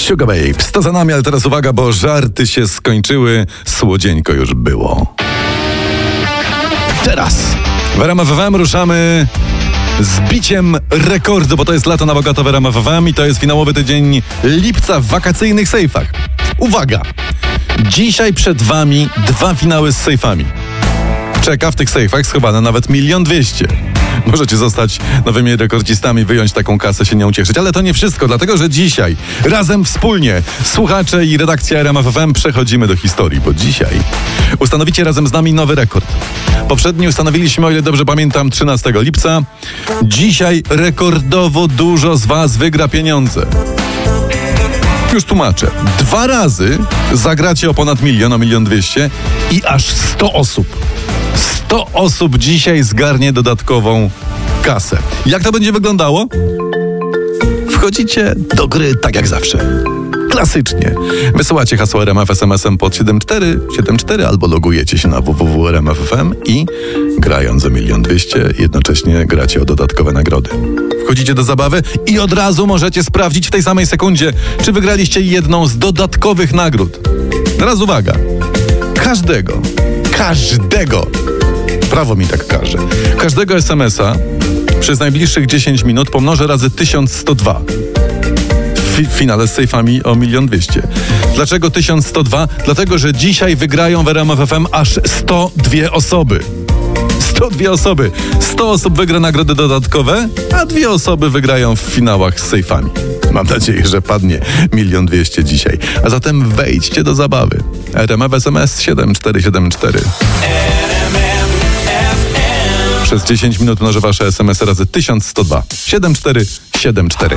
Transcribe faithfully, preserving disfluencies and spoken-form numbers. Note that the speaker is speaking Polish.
Sugar Babes, to za nami, ale teraz uwaga, bo żarty się skończyły, słodzieńko już było. Teraz w R M F F M ruszamy z biciem rekordu, bo to jest lato na bogato w R M F F M i to jest finałowy tydzień lipca w wakacyjnych sejfach. Uwaga! Dzisiaj przed wami dwa finały z sejfami. Czeka w tych sejfach schowane nawet milion dwieście. Możecie zostać nowymi rekordzistami, wyjąć taką kasę, się nią cieszyć. Ale to nie wszystko, dlatego że dzisiaj razem wspólnie słuchacze i redakcja R M F F M przechodzimy do historii, bo dzisiaj ustanowicie razem z nami nowy rekord. Poprzedni ustanowiliśmy, o ile dobrze pamiętam, trzynastego lipca. Dzisiaj rekordowo dużo z was wygra pieniądze. Już tłumaczę. Dwa razy zagracie o ponad milion, o milion dwieście i aż sto osób. sto osób dzisiaj zgarnie dodatkową kasę. Jak to będzie wyglądało? Wchodzicie do gry tak jak zawsze. Klasycznie. Wysyłacie hasło R M F S M S-em pod siedem cztery siedem cztery albo logujecie się na w w w kropka r m f f m i grając o milion dwieście jednocześnie gracie o dodatkowe nagrody. Wchodzicie do zabawy i od razu możecie sprawdzić w tej samej sekundzie, czy wygraliście jedną z dodatkowych nagród. Teraz uwaga. Każdego, każdego, prawo mi tak każe, każdego es em es a przez najbliższych dziesięć minut pomnożę razy tysiąc sto dwa. W finale z sejfami o milion dwieście. Dlaczego tysiąc sto dwa? Dlatego, że dzisiaj wygrają w R M F F M aż sto dwie osoby. sto dwie osoby. sto osób wygra nagrody dodatkowe, a dwie osoby wygrają w finałach z sejfami. Mam nadzieję, że padnie milion dwieście dzisiaj. A zatem wejdźcie do zabawy. R M F S M S siedem cztery siedem cztery. Przez dziesięć minut mnożę wasze es em esy razy tysiąc sto dwa. siedem cztery siedem cztery.